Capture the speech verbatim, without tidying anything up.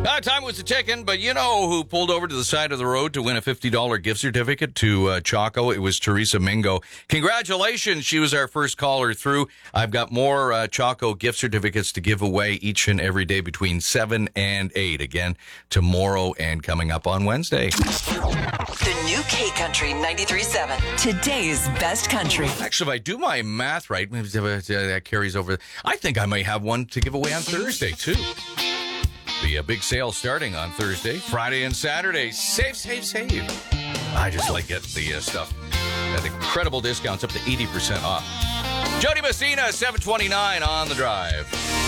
Uh, time was ticking, but you know who pulled over to the side of the road to win a fifty dollars gift certificate to uh, Choco? It was Teresa Mingo. Congratulations. She was our first caller through. I've got more uh, Choco gift certificates to give away each and every day between seven and eight. Again, tomorrow and coming up on Wednesday. The new K-Country ninety-three point seven. Today's best country. Actually, if I do my math right, maybe that carries over. I think I may have one to give away on Thursday, too. The uh, big sale starting on Thursday, Friday, and Saturday. Save, save, save. I just like getting the uh, stuff at incredible discounts, up to eighty percent off. Jody Messina, seven twenty-nine on the drive.